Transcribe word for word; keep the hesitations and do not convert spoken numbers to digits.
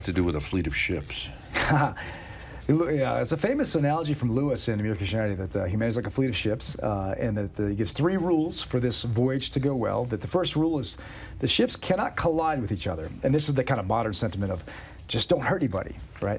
To do with a fleet of ships. Yeah, it's a famous analogy from Lewis in Mere Christianity that uh, humanity is like a fleet of ships, uh, and that uh, he gives three rules for this voyage to go well. That the first rule is the ships cannot collide with each other, and this is the kind of modern sentiment of just don't hurt anybody, right?